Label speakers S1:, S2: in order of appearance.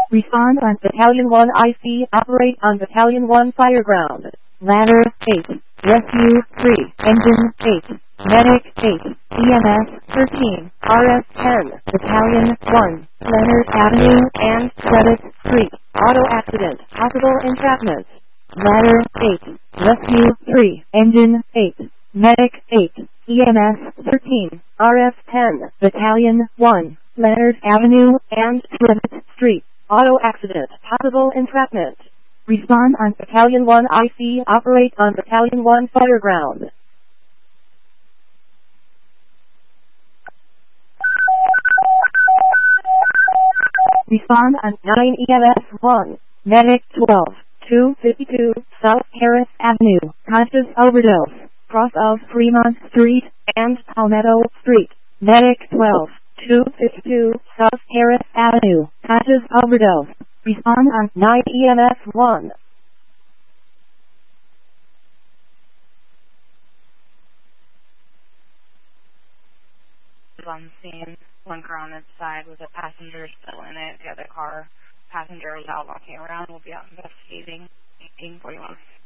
S1: Respond on Battalion 1 IC. Operate on Battalion 1 Fireground. Ladder 8. Rescue 3. Engine 8. Medic 8. EMS 13. RF 10. Battalion 1. Leonard Avenue and Credit Street. Auto accident. Possible entrapment. Ladder 8. Rescue 3. Engine 8. Medic 8. EMS 13. RF 10. Battalion 1. Leonard Avenue and Credit Street. Auto accident. Possible entrapment. Respond on Battalion 1 IC. Operate on Battalion 1 Fireground. Respond on 9 EMS 1. Medic 12. 252 South Harris Avenue. Conscious overdose. Cross of Fremont Street and Palmetto Street. Medic 12. 252 South Harris Avenue. Conscious overdose. Respond on 9 EMS 1.
S2: On scene, one car on its side with a passenger still in it. The other car passenger is out walking around. Will be out investigating. 1841.